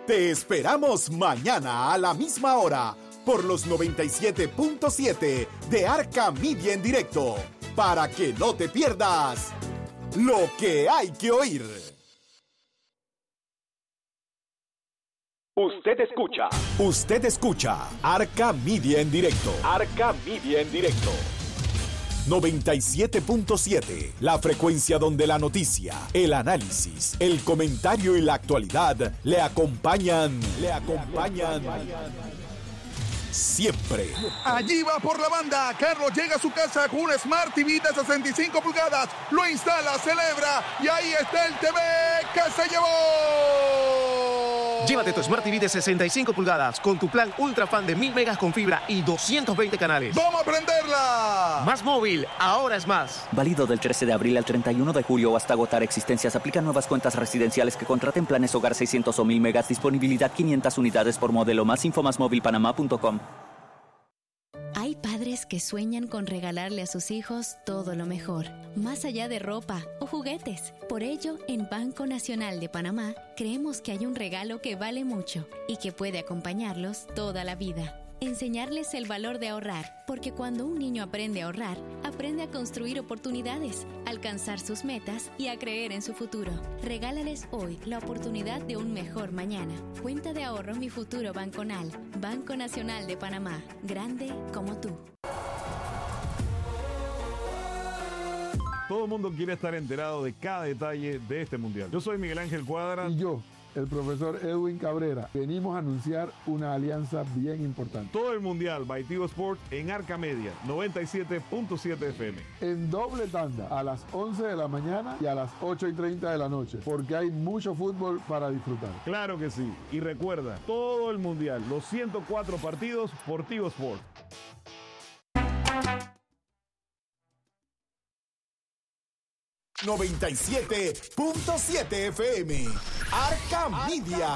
Te esperamos mañana a la misma hora por los 97.7 de Arca Media en directo, para que no te pierdas lo que hay que oír. Usted escucha Arca Media en directo. Arca Media en directo. 97.7, la frecuencia donde la noticia, el análisis, el comentario y la actualidad le acompañan siempre. Allí va por la banda. Carlos llega a su casa con un Smart TV de 65 pulgadas. Lo instala, celebra y ahí está el TV que se llevó. Llévate tu Smart TV de 65 pulgadas con tu plan Ultra Fan de 1000 megas con fibra y 220 canales. ¡Vamos a prenderla! Más móvil, ahora es más. Válido del 13 de abril al 31 de julio o hasta agotar existencias. Aplican nuevas cuentas residenciales que contraten planes hogar 600 o 1000 megas. Disponibilidad 500 unidades por modelo. Más info másmóvilpanamá.com. Hay padres que sueñan con regalarle a sus hijos todo lo mejor, más allá de ropa o juguetes. Por ello, en Banco Nacional de Panamá, creemos que hay un regalo que vale mucho y que puede acompañarlos toda la vida. Enseñarles el valor de ahorrar, porque cuando un niño aprende a ahorrar, aprende a construir oportunidades, a alcanzar sus metas y a creer en su futuro. Regálales hoy la oportunidad de un mejor mañana. Cuenta de ahorro Mi Futuro Banconal. Banco Nacional de Panamá. Grande como tú. Todo el mundo quiere estar enterado de cada detalle de este mundial. Yo soy Miguel Ángel Cuadra. Y yo, el profesor Edwin Cabrera, venimos a anunciar una alianza bien importante. Todo el mundial by Tigo Sports en Arca Media, 97.7 FM. En doble tanda, a las 11 de la mañana y a las 8:30 de la noche, porque hay mucho fútbol para disfrutar. Claro que sí. Y recuerda, todo el mundial, los 104 partidos por Tigo Sports. ...97.7 FM... Arca Media.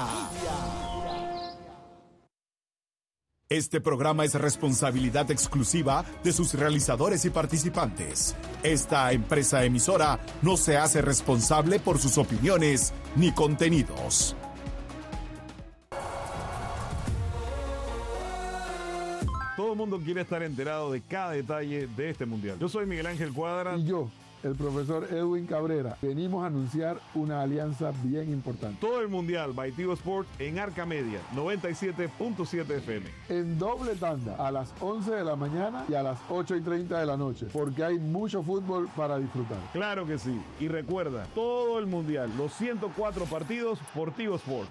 Este programa es responsabilidad exclusiva de sus realizadores y participantes. Esta empresa emisora no se hace responsable por sus opiniones ni contenidos. Todo el mundo quiere estar enterado de cada detalle de este mundial. Yo soy Miguel Ángel Cuadra. Y yo, el profesor Edwin Cabrera, venimos a anunciar una alianza bien importante. Todo el mundial by Tigo Sports en Arca Media, 97.7 FM. En doble tanda, a las 11 de la mañana y a las 8:30 de la noche, porque hay mucho fútbol para disfrutar. Claro que sí. Y recuerda, todo el mundial, los 104 partidos por Tigo Sports.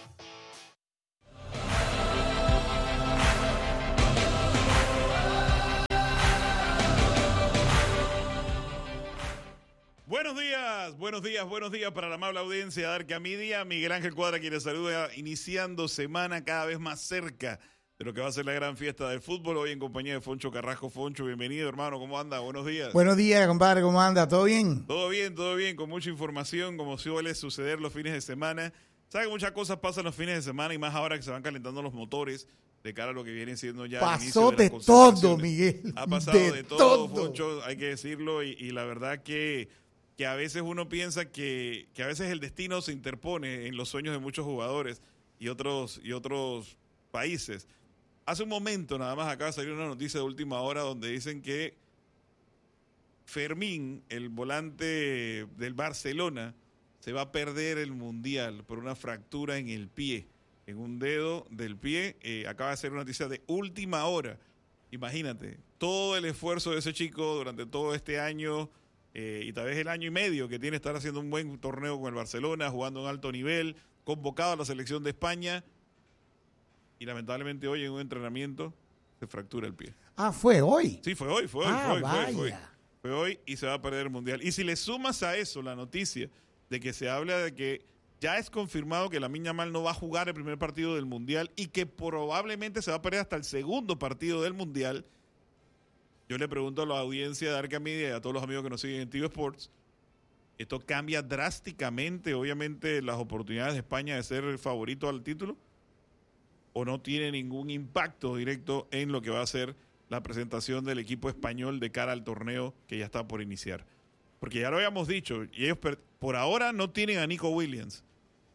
Buenos días para la amable audiencia de Arca Media. Miguel Ángel Cuadra quien les saluda, iniciando semana cada vez más cerca de lo que va a ser la gran fiesta del fútbol. Hoy en compañía de Foncho Carrasco. Foncho, bienvenido, hermano. ¿Cómo anda? Buenos días. Buenos días, compadre. ¿Cómo anda? ¿Todo bien? Todo bien, con mucha información, como suele suceder los fines de semana. Sabe que muchas cosas pasan los fines de semana y más ahora que se van calentando los motores de cara a lo que viene siendo ya el inicio Pasó de de las todo, Miguel. Ha pasado de todo, Foncho, hay que decirlo, y la verdad que a veces uno piensa que a veces el destino se interpone en los sueños de muchos jugadores y otros países. Hace un momento nada más acaba de salir una noticia de última hora donde dicen que Fermín, el volante del Barcelona, se va a perder el Mundial por una fractura en el pie, en un dedo del pie. Acaba de ser una noticia de última hora. Imagínate, todo el esfuerzo de ese chico durante todo este año, y tal vez el año y medio que tiene estar haciendo un buen torneo con el Barcelona, jugando en alto nivel, convocado a la selección de España, y lamentablemente hoy en un entrenamiento se fractura el pie. Ah, ¿fue hoy? Sí, fue hoy. Fue hoy y se va a perder el Mundial. Y si le sumas a eso la noticia de que se habla de que ya es confirmado que Lamine Yamal no va a jugar el primer partido del Mundial y que probablemente se va a perder hasta el segundo partido del Mundial, yo le pregunto a la audiencia de Arca Media y a todos los amigos que nos siguen en Tigo Sports, ¿esto cambia drásticamente, obviamente, las oportunidades de España de ser el favorito al título? ¿O no tiene ningún impacto directo en lo que va a ser la presentación del equipo español de cara al torneo que ya está por iniciar? Porque ya lo habíamos dicho, y ellos por ahora no tienen a Nico Williams.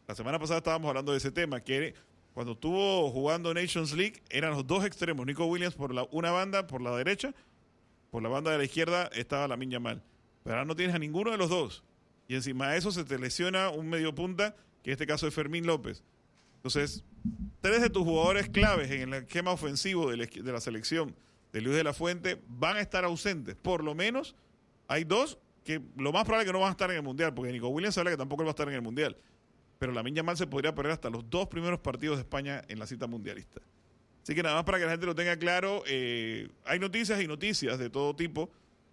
La semana pasada estábamos hablando de ese tema, que cuando estuvo jugando Nations League eran los dos extremos. Nico Williams por una banda, por la derecha, por la banda de la izquierda estaba Lamine Yamal. Pero ahora no tienes a ninguno de los dos. Y encima de eso se te lesiona un medio punta, que en este caso es Fermín López. Entonces, 3 de tus jugadores claves en el esquema ofensivo de la selección de Luis de la Fuente van a estar ausentes. Por lo menos hay 2 que lo más probable es que no van a estar en el Mundial, porque Nico Williams habla que tampoco él va a estar en el Mundial. Pero Lamine Yamal se podría perder hasta los 2 primeros partidos de España en la cita mundialista. Así que nada más para que la gente lo tenga claro, hay noticias y noticias de todo tipo.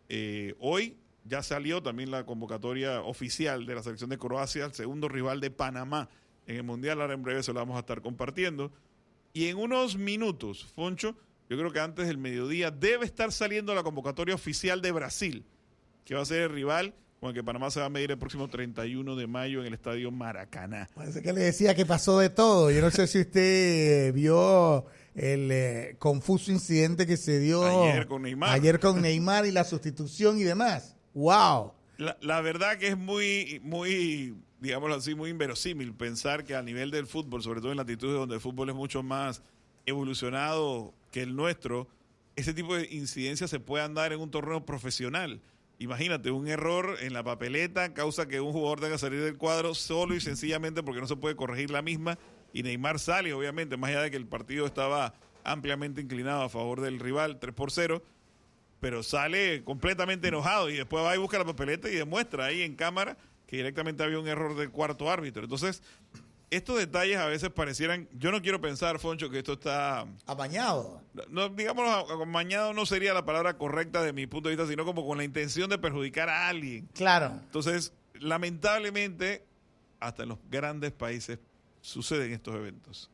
Hoy ya salió también la convocatoria oficial de la selección de Croacia, el segundo rival de Panamá en el Mundial. Ahora en breve se lo vamos a estar compartiendo. Y en unos minutos, Foncho, yo creo que antes del mediodía debe estar saliendo la convocatoria oficial de Brasil, que va a ser el rival con el que Panamá se va a medir el próximo 31 de mayo en el estadio Maracaná. Parece que le decía que pasó de todo. Yo no sé si usted vio el confuso incidente que se dio ayer con Neymar y la sustitución y demás. ¡Wow! La verdad que es muy, digámoslo así, muy inverosímil pensar que a nivel del fútbol, sobre todo en latitudes donde el fútbol es mucho más evolucionado que el nuestro, ese tipo de incidencias se puedan dar en un torneo profesional. Imagínate, un error en la papeleta causa que un jugador tenga que salir del cuadro solo y sencillamente porque no se puede corregir la misma, y Neymar sale, obviamente, más allá de que el partido estaba ampliamente inclinado a favor del rival, 3-0, pero sale completamente enojado y después va y busca la papeleta y demuestra ahí en cámara que directamente había un error del cuarto árbitro. Entonces, estos detalles a veces parecieran, yo no quiero pensar, Foncho, que esto está amañado. No, digamos, amañado no sería la palabra correcta de mi punto de vista, sino como con la intención de perjudicar a alguien. Claro. Entonces, lamentablemente, hasta en los grandes países suceden estos eventos.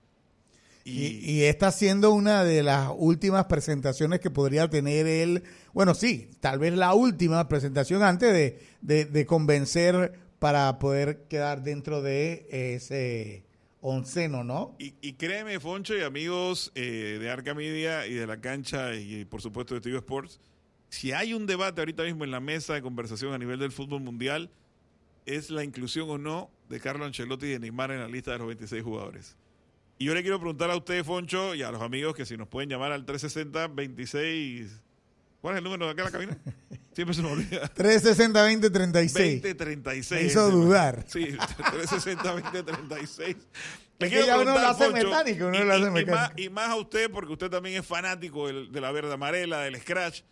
Y esta siendo una de las últimas presentaciones que podría tener él, bueno, sí, tal vez la última presentación antes de convencer para poder quedar dentro de ese onceno, ¿no? Y créeme, Foncho y amigos de Arca Media y de La Cancha y por supuesto de Tigo Sports, si hay un debate ahorita mismo en la mesa de conversación a nivel del fútbol mundial, es la inclusión o no de Carlo Ancelotti y de Neymar en la lista de los 26 jugadores. Y yo le quiero preguntar a usted, Foncho, y a los amigos que si nos pueden llamar al 360-26... ¿Cuál es el número de acá en la cabina? Siempre se me olvida. 360-2036. 2036. Me hizo dudar. Sí, 360-2036. Es que ya uno lo hace mecánico, uno lo hace mecánico. Y más a usted, porque usted también es fanático de la verde amarela, del scratch.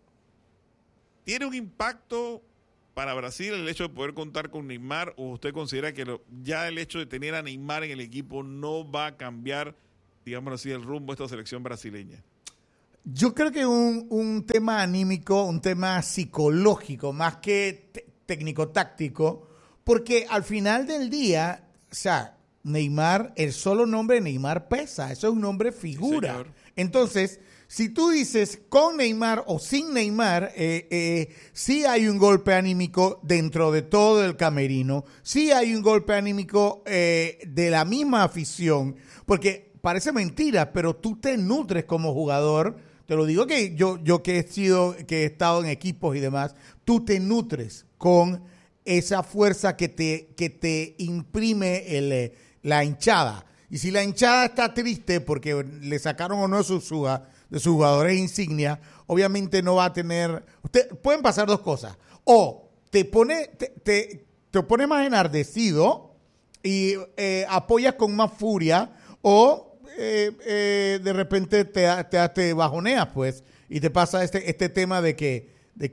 ¿Tiene un impacto para Brasil el hecho de poder contar con Neymar, o usted considera que ya el hecho de tener a Neymar en el equipo no va a cambiar, digámoslo así, el rumbo de esta selección brasileña? Yo creo que un tema anímico, un tema psicológico, más que técnico-táctico, porque al final del día, o sea, Neymar, el solo nombre de Neymar pesa, eso es un nombre figura. Sí, entonces, si tú dices con Neymar o sin Neymar, sí hay un golpe anímico dentro de todo el camerino, sí hay un golpe anímico de la misma afición, porque parece mentira, pero tú te nutres como jugador. Te lo digo que yo que he estado en equipos y demás, tú te nutres con esa fuerza que te imprime la hinchada. Y si la hinchada está triste porque le sacaron o no de sus jugadores insignia, obviamente no va a tener... Pueden pasar dos cosas. O te pone más enardecido y apoyas con más furia, o de repente te bajoneas, pues, y te pasa este tema de que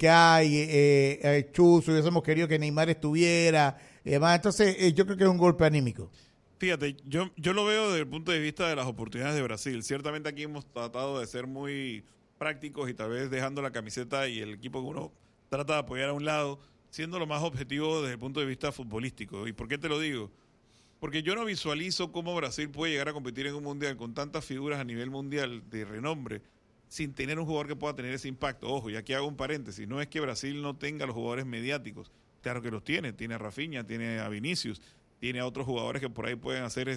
hay Chuzo, hubiésemos querido que Neymar estuviera y demás. Entonces, yo creo que es un golpe anímico. Fíjate, yo lo veo desde el punto de vista de las oportunidades de Brasil. Ciertamente aquí hemos tratado de ser muy prácticos y tal vez dejando la camiseta y el equipo que uno trata de apoyar a un lado, siendo lo más objetivo desde el punto de vista futbolístico. ¿Y por qué te lo digo? Porque yo no visualizo cómo Brasil puede llegar a competir en un mundial con tantas figuras a nivel mundial de renombre sin tener un jugador que pueda tener ese impacto. Ojo, y aquí hago un paréntesis, no es que Brasil no tenga los jugadores mediáticos, claro que los tiene a Rafinha, tiene a Vinicius, tiene a otros jugadores que por ahí pueden hacer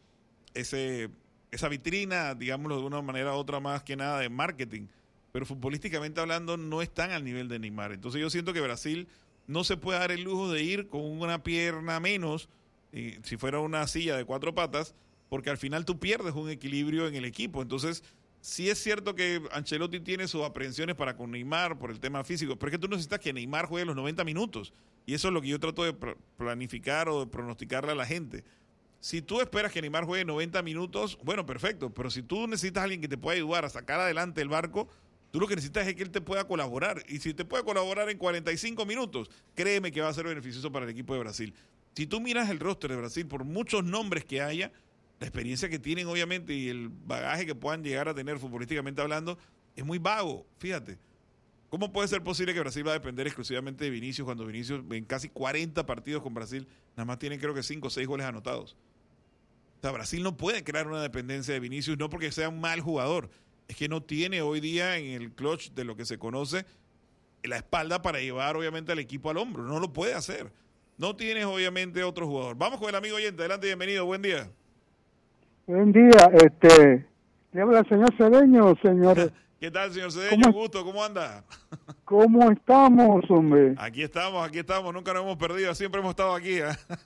esa vitrina, digámoslo de una manera u otra, más que nada de marketing, pero futbolísticamente hablando no están al nivel de Neymar. Entonces yo siento que Brasil no se puede dar el lujo de ir con una pierna menos y si fuera una silla de 4 patas, porque al final tú pierdes un equilibrio en el equipo. Entonces, sí es cierto que Ancelotti tiene sus aprehensiones para con Neymar por el tema físico, pero es que tú necesitas que Neymar juegue los 90 minutos. Y eso es lo que yo trato de planificar o de pronosticarle a la gente. Si tú esperas que Neymar juegue 90 minutos, bueno, perfecto, pero si tú necesitas a alguien que te pueda ayudar a sacar adelante el barco, tú lo que necesitas es que él te pueda colaborar. Y si te puede colaborar en 45 minutos, créeme que va a ser beneficioso para el equipo de Brasil. Si tú miras el roster de Brasil, por muchos nombres que haya, la experiencia que tienen obviamente y el bagaje que puedan llegar a tener futbolísticamente hablando, es muy vago, fíjate. ¿Cómo puede ser posible que Brasil va a depender exclusivamente de Vinicius cuando Vinicius en casi 40 partidos con Brasil nada más tiene creo que 5 o 6 goles anotados? O sea, Brasil no puede crear una dependencia de Vinicius, no porque sea un mal jugador, es que no tiene hoy día en el clutch de lo que se conoce la espalda para llevar obviamente al equipo al hombro, no lo puede hacer. No tienes obviamente otro jugador. Vamos con el amigo oyente, adelante, bienvenido, buen día. Buen día, le habla el señor Cedeño, señor. ¿Qué tal, señor Cedeño? Gusto, ¿cómo anda? ¿Cómo estamos, hombre? Aquí estamos, nunca nos hemos perdido, siempre hemos estado aquí.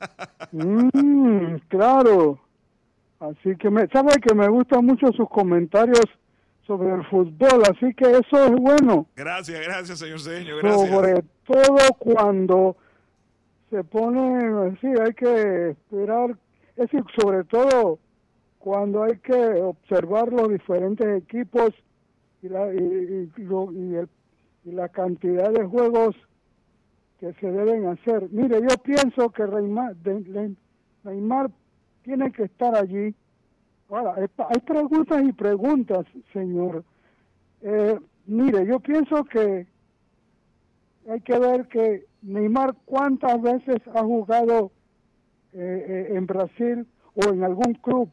Claro. Así que sabe que me gustan mucho sus comentarios sobre el fútbol, así que eso es bueno. Gracias, señor Cedeño, gracias. Sobre todo cuando se pone, sí, hay que esperar, es decir, sobre todo cuando hay que observar los diferentes equipos y la cantidad de juegos que se deben hacer. Mire, yo pienso que Neymar tiene que estar allí. Ahora, hay preguntas y preguntas, señor. Mire, yo pienso que hay que ver que Neymar cuántas veces ha jugado en Brasil o en algún club,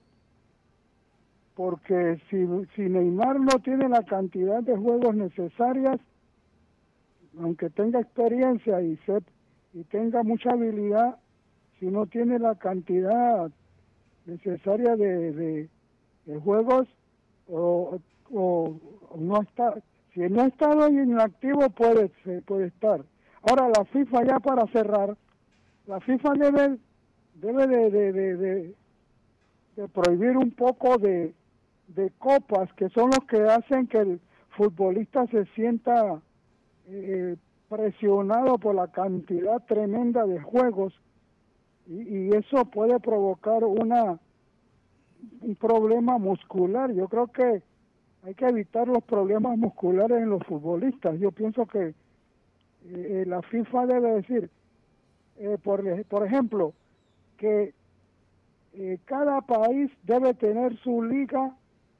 porque si Neymar no tiene la cantidad de juegos necesarias, aunque tenga experiencia y tenga mucha habilidad, si no tiene la cantidad necesaria de juegos o no está, si no ha estado en activo puede estar. Ahora la FIFA, ya para cerrar, la FIFA debe de prohibir un poco de copas, que son los que hacen que el futbolista se sienta presionado por la cantidad tremenda de juegos, y eso puede provocar un problema muscular. Yo creo que hay que evitar los problemas musculares en los futbolistas. Yo pienso que la FIFA debe decir, por ejemplo, que cada país debe tener su liga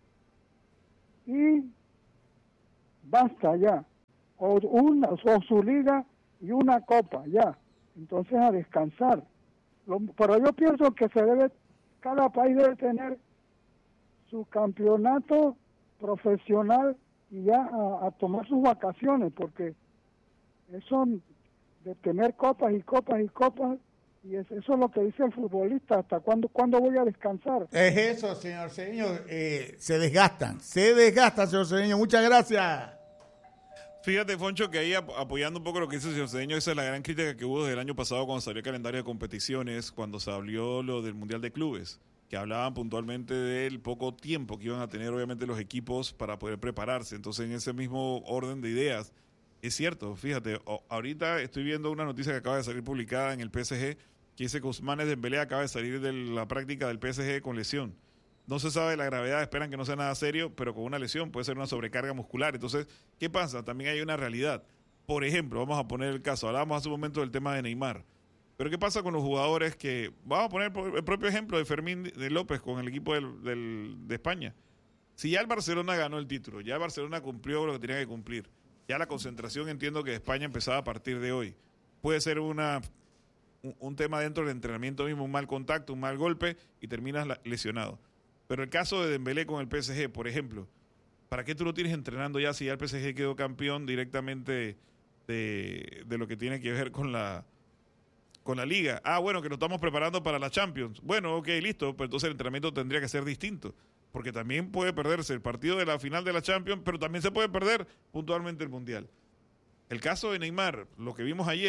y basta ya, o su liga y una copa ya, entonces a descansar. Pero yo pienso que cada país debe tener su campeonato profesional y ya a tomar sus vacaciones, porque eso de tener copas y copas y copas, y eso es lo que dice el futbolista, ¿hasta cuándo voy a descansar? Es eso, señor Cedeño, se desgastan, señor Cedeño, muchas gracias. Fíjate, Foncho, que ahí apoyando un poco lo que dice el señor Cedeño, esa es la gran crítica que hubo desde el año pasado cuando salió el calendario de competiciones, cuando se habló lo del Mundial de Clubes, que hablaban puntualmente del poco tiempo que iban a tener obviamente los equipos para poder prepararse. Entonces, en ese mismo orden de ideas, es cierto, fíjate, ahorita estoy viendo una noticia que acaba de salir publicada en el PSG, que dice que Ousmane Dembélé acaba de salir de la práctica del PSG con lesión. No se sabe la gravedad, esperan que no sea nada serio, pero con una lesión puede ser una sobrecarga muscular. Entonces, ¿qué pasa? También hay una realidad. Por ejemplo, vamos a poner el caso, hablábamos hace un momento del tema de Neymar. Pero ¿qué pasa con los jugadores que, vamos a poner el propio ejemplo de Fermín de López con el equipo de España? Si ya el Barcelona ganó el título, ya el Barcelona cumplió lo que tenía que cumplir, ya la concentración entiendo que España empezaba a partir de hoy. Puede ser un tema dentro del entrenamiento mismo, un mal contacto, un mal golpe y terminas lesionado. Pero el caso de Dembélé con el PSG, por ejemplo, ¿para qué tú lo tienes entrenando ya si ya el PSG quedó campeón directamente de lo que tiene que ver con la liga? Ah, bueno, que nos estamos preparando para la Champions. Bueno, ok, listo, pero entonces el entrenamiento tendría que ser distinto, porque también puede perderse el partido de la final de la Champions, pero también se puede perder puntualmente el Mundial. El caso de Neymar, lo que vimos ayer,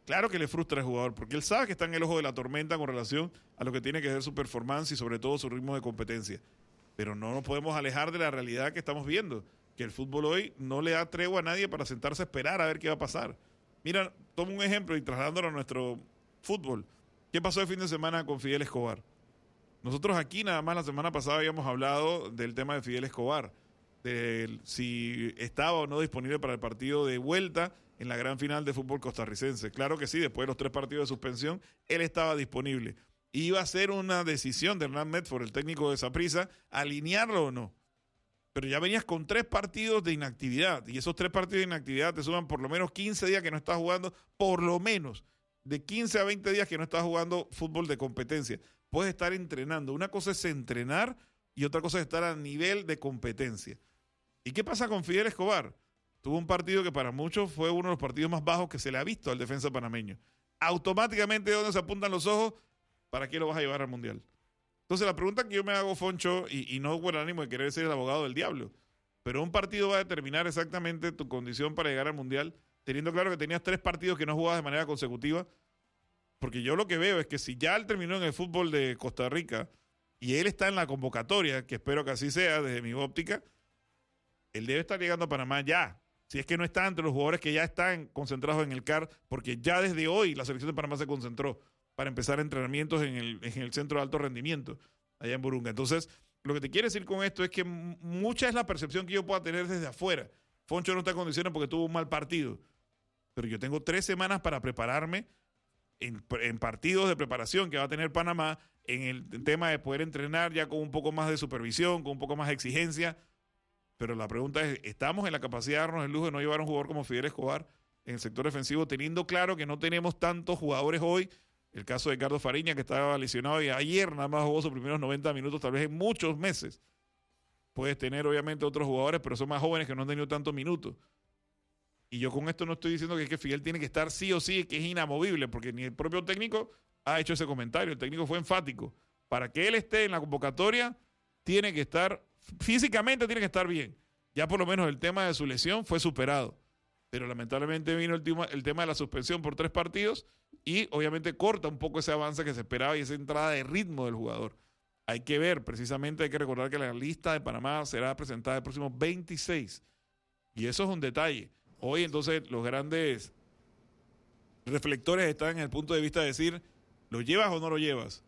claro que le frustra al jugador, porque él sabe que está en el ojo de la tormenta con relación a lo que tiene que ser su performance y sobre todo su ritmo de competencia. Pero no nos podemos alejar de la realidad que estamos viendo, que el fútbol hoy no le da tregua a nadie para sentarse a esperar a ver qué va a pasar. Mira, tomo un ejemplo y trasladándolo a nuestro fútbol. ¿Qué pasó el fin de semana con Fidel Escobar? Nosotros aquí nada más la semana pasada habíamos hablado del tema de Fidel Escobar, de si estaba o no disponible para el partido de vuelta en la gran final de fútbol costarricense. Claro que sí, después de los 3 partidos de suspensión, él estaba disponible. Iba a ser una decisión de Hernán Medford, el técnico de Saprissa, alinearlo o no. Pero ya venías con 3 partidos de inactividad, y esos 3 partidos de inactividad te suman por lo menos 15 días que no estás jugando, por lo menos de 15 a 20 días que no estás jugando fútbol de competencia. Puedes estar entrenando. Una cosa es entrenar y otra cosa es estar a nivel de competencia. ¿Y qué pasa con Fidel Escobar? Tuvo un partido que para muchos fue uno de los partidos más bajos que se le ha visto al defensa panameño. Automáticamente, ¿dónde se apuntan los ojos? ¿Para qué lo vas a llevar al Mundial? Entonces, la pregunta que yo me hago, Foncho, y no con el ánimo de querer ser el abogado del diablo, pero un partido va a determinar exactamente tu condición para llegar al Mundial, teniendo claro que tenías 3 partidos que no jugabas de manera consecutiva, porque yo lo que veo es que si ya él terminó en el fútbol de Costa Rica y él está en la convocatoria, que espero que así sea desde mi óptica, él debe estar llegando a Panamá ya. Si es que no está entre los jugadores que ya están concentrados en el CAR, porque ya desde hoy la selección de Panamá se concentró para empezar entrenamientos en el centro de alto rendimiento, allá en Burunga. Entonces, lo que te quiero decir con esto es que mucha es la percepción que yo pueda tener desde afuera. Foncho no está en condiciones porque tuvo un mal partido, pero yo tengo 3 semanas para prepararme en partidos de preparación que va a tener Panamá, en el tema de poder entrenar ya con un poco más de supervisión, con un poco más de exigencia. Pero la pregunta es, ¿estamos en la capacidad de darnos el lujo de no llevar a un jugador como Fidel Escobar en el sector defensivo, teniendo claro que no tenemos tantos jugadores hoy? El caso de Ricardo Fariña, que estaba lesionado y ayer nada más jugó sus primeros 90 minutos, tal vez en muchos meses. Puedes tener obviamente otros jugadores, pero son más jóvenes que no han tenido tantos minutos. Y yo con esto no estoy diciendo que Fidel tiene que estar sí o sí, que es inamovible, porque ni el propio técnico ha hecho ese comentario. El técnico fue enfático. Para que él esté en la convocatoria, tiene que estar, físicamente tiene que estar bien. Ya por lo menos el tema de su lesión fue superado. Pero lamentablemente vino el tema de la suspensión por 3 partidos y obviamente corta un poco ese avance que se esperaba y esa entrada de ritmo del jugador. Hay que ver, precisamente hay que recordar que la lista de Panamá será presentada el próximo 26. Y eso es un detalle. Hoy entonces los grandes reflectores están en el punto de vista de decir, ¿lo llevas o no lo llevas?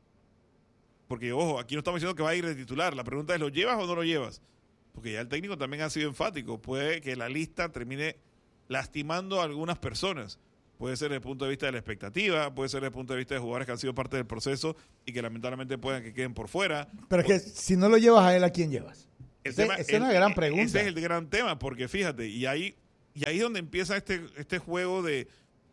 Porque, ojo, aquí no estamos diciendo que va a ir de titular. La pregunta es, ¿lo llevas o no lo llevas? Porque ya el técnico también ha sido enfático. Puede que la lista termine lastimando a algunas personas. Puede ser desde el punto de vista de la expectativa, puede ser desde el punto de vista de jugadores que han sido parte del proceso y que lamentablemente puedan que queden por fuera. Pero es que si no lo llevas a él, ¿a quién llevas? Esa es una gran pregunta. Ese es el gran tema, porque fíjate, y ahí es donde empieza este juego de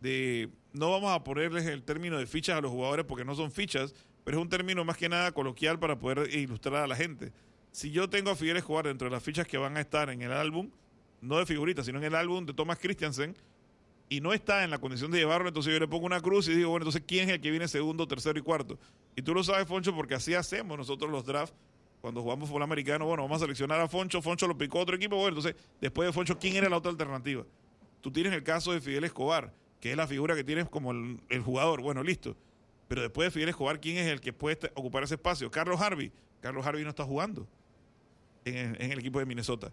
no vamos a ponerles el término de fichas a los jugadores porque no son fichas, pero es un término más que nada coloquial para poder ilustrar a la gente. Si yo tengo a Fidel Escobar dentro de las fichas que van a estar en el álbum, no de figuritas, sino en el álbum de Thomas Christiansen, y no está en la condición de llevarlo, entonces yo le pongo una cruz y digo, bueno, entonces ¿quién es el que viene segundo, tercero y cuarto? Y tú lo sabes, Foncho, porque así hacemos nosotros los drafts. Cuando jugamos fútbol americano, bueno, vamos a seleccionar a Foncho, Foncho lo picó otro equipo, bueno, entonces después de Foncho, ¿quién era la otra alternativa? Tú tienes el caso de Fidel Escobar, que es la figura que tienes como el jugador, bueno, listo. Pero después de Fidel Escobar, ¿quién es el que puede ocupar ese espacio? Carlos Harvey. Carlos Harvey no está jugando en el equipo de Minnesota.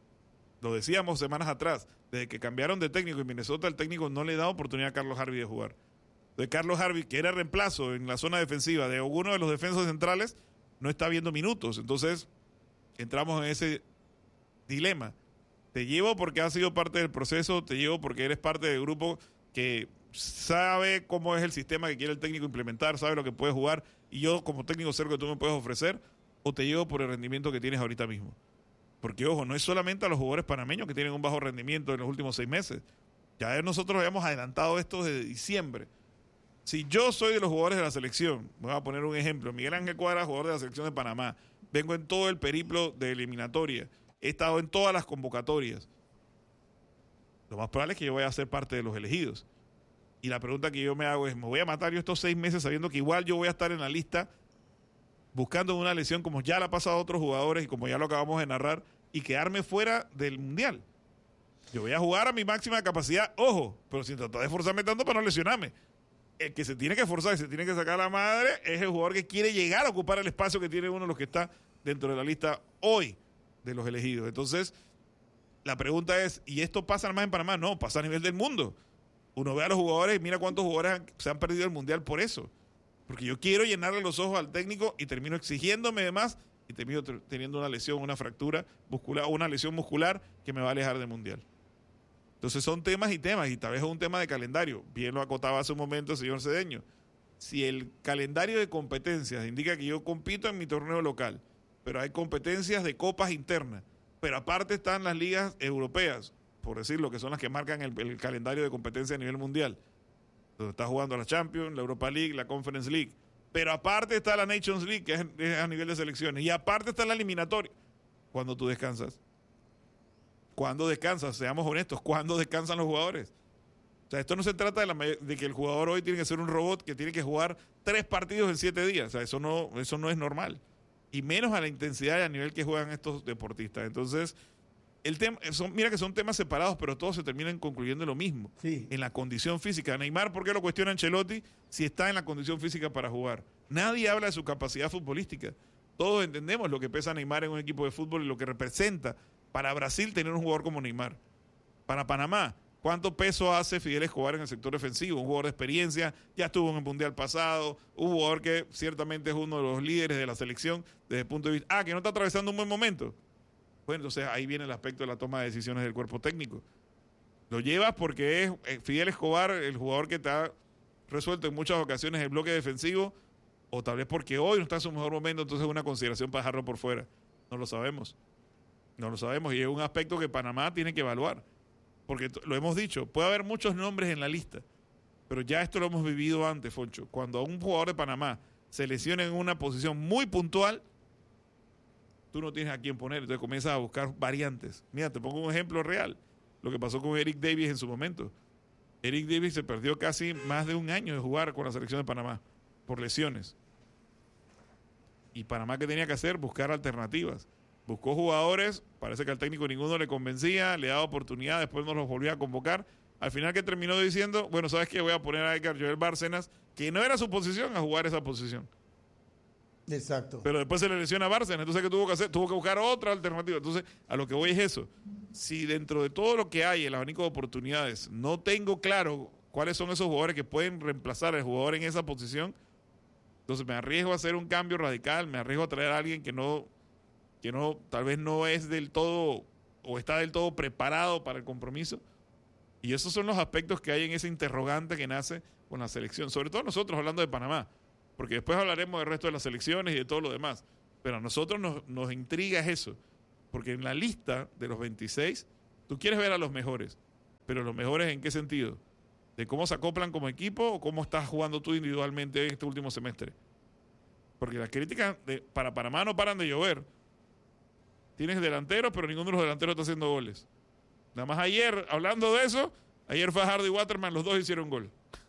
Lo decíamos semanas atrás, desde que cambiaron de técnico en Minnesota, el técnico no le da oportunidad a Carlos Harvey de jugar. De Carlos Harvey, que era reemplazo en la zona defensiva de uno de los defensores centrales, no está viendo minutos. Entonces, entramos en ese dilema. Te llevo porque has sido parte del proceso, te llevo porque eres parte del grupo que sabe cómo es el sistema que quiere el técnico implementar, sabe lo que puede jugar, y yo como técnico sé lo que tú me puedes ofrecer, o te llevo por el rendimiento que tienes ahorita mismo. Porque, ojo, no es solamente a los jugadores panameños que tienen un bajo rendimiento en los últimos 6 meses. Ya nosotros habíamos adelantado esto desde diciembre. Si yo soy de los jugadores de la selección, voy a poner un ejemplo, Miguel Ángel Cuadra, jugador de la selección de Panamá, vengo en todo el periplo de eliminatoria, he estado en todas las convocatorias. Lo más probable es que yo vaya a ser parte de los elegidos. Y la pregunta que yo me hago es, ¿me voy a matar yo estos 6 meses sabiendo que igual yo voy a estar en la lista buscando una lesión como ya la ha pasado a otros jugadores y como ya lo acabamos de narrar y quedarme fuera del Mundial? Yo voy a jugar a mi máxima capacidad, ojo, pero sin tratar de esforzarme tanto para no lesionarme. El que se tiene que esforzar y se tiene que sacar la madre es el jugador que quiere llegar a ocupar el espacio que tiene uno de los que está dentro de la lista hoy de los elegidos. Entonces, la pregunta es, ¿y esto pasa nada más en Panamá? No, pasa a nivel del mundo. Uno ve a los jugadores y mira cuántos jugadores se han perdido el Mundial por eso. Porque yo quiero llenarle los ojos al técnico y termino exigiéndome de más y termino teniendo una lesión, una fractura muscular, una lesión muscular que me va a alejar del Mundial. Entonces son temas y tal vez es un tema de calendario. Bien lo acotaba hace un momento el señor Cedeño. Si el calendario de competencias indica que yo compito en mi torneo local, pero hay competencias de copas internas, pero aparte están las ligas europeas, por decirlo, que son las que marcan el calendario de competencia a nivel mundial, donde está jugando la Champions, la Europa League, la Conference League, pero aparte está la Nations League, que es a nivel de selecciones, y aparte está la eliminatoria. ¿Cuándo tú descansas? ¿Cuándo descansas? Seamos honestos, ¿cuándo descansan los jugadores? O sea, esto no se trata de que el jugador hoy tiene que ser un robot que tiene que jugar 3 partidos en 7 días. O sea, eso no es normal. Y menos a la intensidad y a nivel que juegan estos deportistas. Entonces, mira que son temas separados, pero todos se terminan concluyendo en lo mismo. Sí. En la condición física. Neymar, ¿por qué lo cuestiona Ancelotti si está en la condición física para jugar? Nadie habla de su capacidad futbolística. Todos entendemos lo que pesa Neymar en un equipo de fútbol y lo que representa para Brasil tener un jugador como Neymar. Para Panamá, ¿cuánto peso hace Fidel Escobar en el sector defensivo? Un jugador de experiencia, ya estuvo en el Mundial pasado, un jugador que ciertamente es uno de los líderes de la selección desde el punto de vista, que no está atravesando un buen momento. Bueno, entonces ahí viene el aspecto de la toma de decisiones del cuerpo técnico. Lo llevas porque es Fidel Escobar el jugador que te ha resuelto en muchas ocasiones el bloque defensivo, o tal vez porque hoy no está en su mejor momento, entonces es una consideración para dejarlo por fuera. No lo sabemos. No lo sabemos y es un aspecto que Panamá tiene que evaluar. Porque lo hemos dicho, puede haber muchos nombres en la lista, pero ya esto lo hemos vivido antes, Foncho. Cuando a un jugador de Panamá se lesiona en una posición muy puntual, tú no tienes a quién poner, entonces comienzas a buscar variantes. Mira, te pongo un ejemplo real, lo que pasó con Eric Davis en su momento. Eric Davis se perdió casi más de un año de jugar con la selección de Panamá por lesiones. Y Panamá, ¿qué tenía que hacer? Buscar alternativas. Buscó jugadores, parece que al técnico ninguno le convencía, le daba oportunidad, después no los volvía a convocar. Al final, que terminó diciendo, bueno, ¿sabes qué? Voy a poner a Edgar Joel Bárcenas, que no era su posición, a jugar esa posición. Exacto. Pero después se le lesiona a Bárcenas, entonces ¿qué tuvo que hacer? Tuvo que buscar otra alternativa. Entonces, a lo que voy es eso. Si dentro de todo lo que hay, el abanico de oportunidades, no tengo claro cuáles son esos jugadores que pueden reemplazar al jugador en esa posición, entonces me arriesgo a hacer un cambio radical, me arriesgo a traer a alguien que tal vez no es del todo o está del todo preparado para el compromiso. Y esos son los aspectos que hay en ese interrogante que nace con la selección. Sobre todo nosotros hablando de Panamá, porque después hablaremos del resto de las selecciones y de todo lo demás. Pero a nosotros nos intriga eso, porque en la lista de los 26, tú quieres ver a los mejores. Pero los mejores, ¿en qué sentido? ¿De cómo se acoplan como equipo o cómo estás jugando tú individualmente en este último semestre? Porque las críticas para Panamá no paran de llover. Tienes delanteros, pero ninguno de los delanteros está haciendo goles. Nada más ayer, hablando de eso, ayer Fajardo y Waterman, los dos hicieron gol.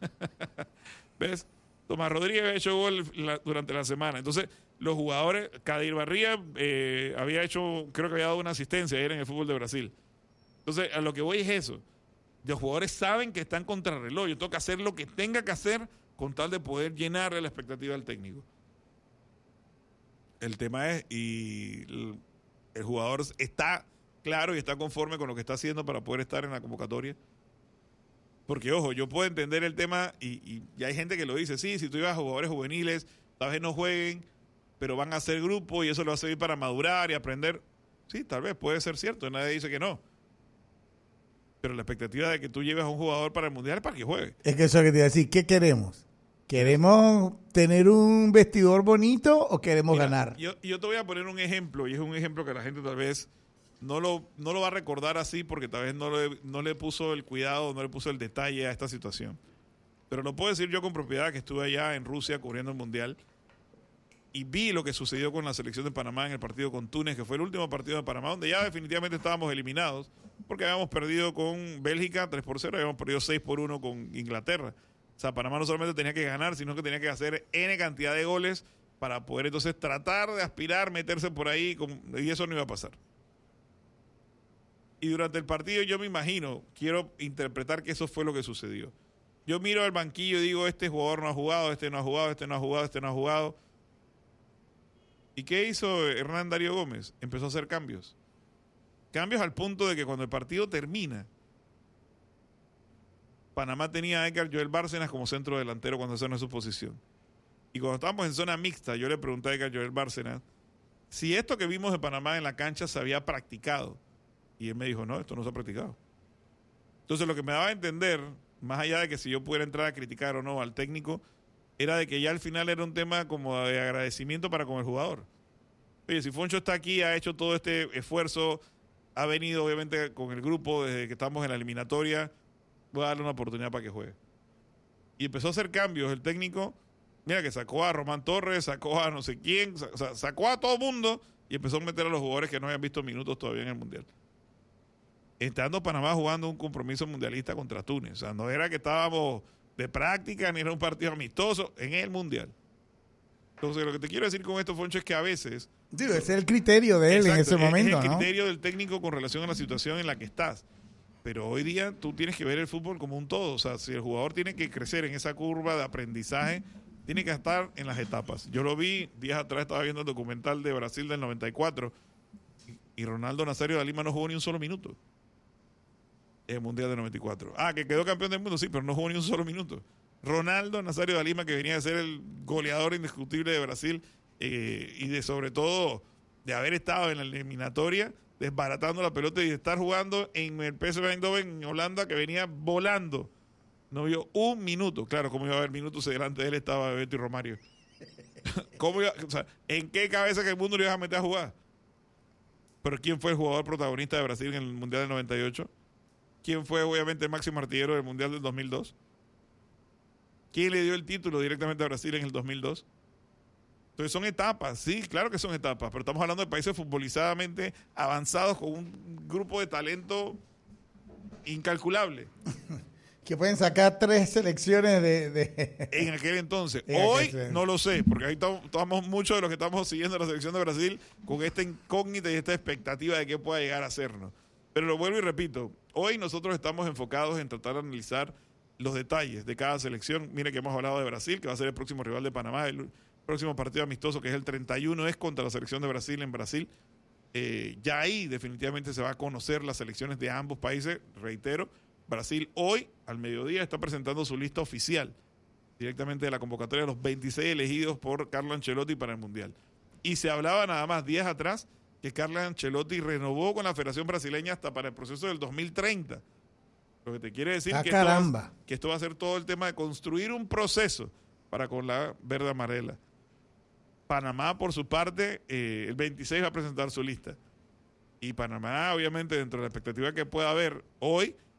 ¿Ves? Tomás Rodríguez había hecho gol durante la semana. Entonces, los jugadores, Kadir Barría había hecho, creo que había dado una asistencia ayer en el fútbol de Brasil. Entonces, a lo que voy es eso. Los jugadores saben que están contra reloj. Yo tengo que hacer lo que tenga que hacer con tal de poder llenarle la expectativa del técnico. El tema es, el jugador está claro y está conforme con lo que está haciendo para poder estar en la convocatoria. Porque, ojo, yo puedo entender el tema y hay gente que lo dice, sí, si tú ibas a jugadores juveniles, tal vez no jueguen, pero van a hacer grupo y eso lo va a servir para madurar y aprender. Sí, tal vez puede ser cierto, nadie dice que no. Pero la expectativa de que tú lleves a un jugador para el Mundial es para que juegue. Es que eso es lo que te iba a decir, ¿qué queremos? ¿Queremos tener un vestidor bonito o queremos ganar? Yo te voy a poner un ejemplo, y es un ejemplo que la gente tal vez no lo va a recordar así porque tal vez no le puso el cuidado, no le puso el detalle a esta situación. Pero lo puedo decir yo con propiedad, que estuve allá en Rusia cubriendo el Mundial y vi lo que sucedió con la selección de Panamá en el partido con Túnez, que fue el último partido de Panamá, donde ya definitivamente estábamos eliminados porque habíamos perdido con Bélgica 3-0, habíamos perdido 6-1 con Inglaterra. O sea, Panamá no solamente tenía que ganar, sino que tenía que hacer N cantidad de goles para poder entonces tratar de aspirar, meterse por ahí, y eso no iba a pasar. Y durante el partido yo me imagino, quiero interpretar que eso fue lo que sucedió. Yo miro al banquillo y digo, este jugador no ha jugado, este no ha jugado, este no ha jugado, este no ha jugado. ¿Y qué hizo Hernán Darío Gómez? Empezó a hacer cambios. Cambios al punto de que cuando el partido termina, Panamá tenía a Edgar Joel Bárcenas como centro delantero cuando esa no es su posición. Y cuando estábamos en zona mixta, yo le pregunté a Edgar Joel Bárcenas si esto que vimos de Panamá en la cancha se había practicado. Y él me dijo, no, esto no se ha practicado. Entonces lo que me daba a entender, más allá de que si yo pudiera entrar a criticar o no al técnico, era de que ya al final era un tema como de agradecimiento para con el jugador. Oye, si Foncho está aquí, ha hecho todo este esfuerzo, ha venido obviamente con el grupo desde que estamos en la eliminatoria, voy a darle una oportunidad para que juegue. Y empezó a hacer cambios el técnico. Mira que sacó a Román Torres, sacó a no sé quién, o sea, sacó a todo mundo y empezó a meter a los jugadores que no habían visto minutos todavía en el Mundial. Estando Panamá jugando un compromiso mundialista contra Túnez. O sea, no era que estábamos de práctica ni era un partido amistoso en el Mundial. Entonces, lo que te quiero decir con esto, Foncho, es que a veces... Digo, ese es el criterio de él en ese momento, es el criterio del técnico con relación a la situación en la que estás. Pero hoy día tú tienes que ver el fútbol como un todo. O sea, si el jugador tiene que crecer en esa curva de aprendizaje, tiene que estar en las etapas. Yo lo vi, días atrás estaba viendo el documental de Brasil del 94 y Ronaldo Nazario de Lima no jugó ni un solo minuto en el Mundial del 94. Que quedó campeón del mundo, sí, pero no jugó ni un solo minuto. Ronaldo Nazario de Lima, que venía a ser el goleador indiscutible de Brasil y de sobre todo de haber estado en la eliminatoria desbaratando la pelota y de estar jugando en el PSV Eindhoven en Holanda, que venía volando. No vio un minuto. Claro, ¿cómo iba a haber minutos? Delante de él estaba Beto y Romario. ¿Cómo iba? O sea, ¿en qué cabeza que el mundo le ibas a meter a jugar? Pero ¿quién fue el jugador protagonista de Brasil en el Mundial del 98? ¿Quién fue obviamente el máximo artillero del Mundial del 2002? ¿Quién le dio el título directamente a Brasil en el 2002? Entonces son etapas, sí, claro que son etapas, pero estamos hablando de países futbolizadamente avanzados con un grupo de talento incalculable. Que pueden sacar 3 selecciones de... En aquel entonces. Hoy no lo sé, porque ahí estamos muchos de los que estamos siguiendo la selección de Brasil con esta incógnita y esta expectativa de qué pueda llegar a hacernos. Pero lo vuelvo y repito, hoy nosotros estamos enfocados en tratar de analizar los detalles de cada selección. Mire que hemos hablado de Brasil, que va a ser el próximo rival de Panamá, el próximo partido amistoso, que es el 31, es contra la selección de Brasil en Brasil. Ya ahí definitivamente se va a conocer las selecciones de ambos países. Reitero, Brasil hoy, al mediodía, está presentando su lista oficial directamente de la convocatoria de los 26 elegidos por Carlo Ancelotti para el Mundial. Y se hablaba nada más días atrás que Carlo Ancelotti renovó con la Federación Brasileña hasta para el proceso del 2030. Lo que te quiere decir que esto va a ser todo el tema de construir un proceso para con la verde amarela. Panamá, por su parte, el 26 va a presentar su lista. Y Panamá, obviamente, dentro de la expectativa que pueda haber hoy,